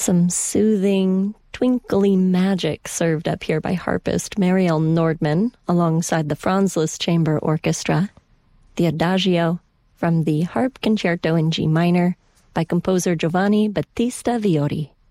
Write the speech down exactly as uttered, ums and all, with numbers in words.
Some soothing, twinkly magic served up here by harpist Mariel Nordman alongside the Franz Liszt Chamber Orchestra. The Adagio from the Harp Concerto in G minor by composer Giovanni Battista Viori.